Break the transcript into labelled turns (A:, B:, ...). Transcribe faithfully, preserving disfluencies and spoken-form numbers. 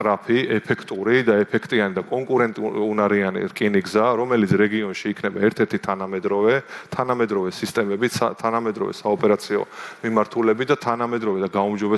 A: რაფი, ეფექტური და ეფექტიანი და კონკურენტუნარიანი რკინიგზა, რომელიც რეგიონში იქნება ერთ-ერთი თანამედროვე, თანამედროვე სისტემებით, თანამედროვე საოპერაციო მიმართულებით და თანამედროვე და გაუმჯობესებული